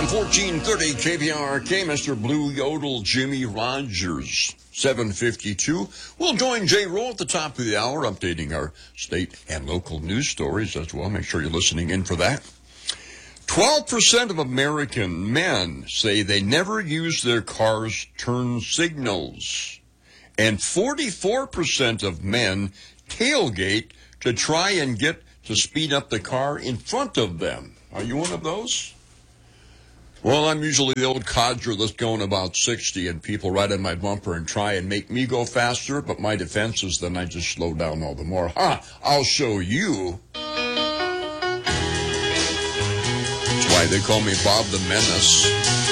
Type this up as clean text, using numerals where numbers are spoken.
1430 KPRK, Mr. Blue Yodel, Jimmy Rogers, 752. We'll join Jay Roll at the top of the hour, updating our state and local news stories as well. Make sure you're listening in for that. 12% of American men say they never use their car's turn signals. And 44% of men tailgate to try and get to speed up the car in front of them. Are you one of those? Well, I'm usually the old codger that's going about 60, and people ride on my bumper and try and make me go faster, but my defense is then I just slow down all the more. I'll show you. That's why they call me Bob the Menace.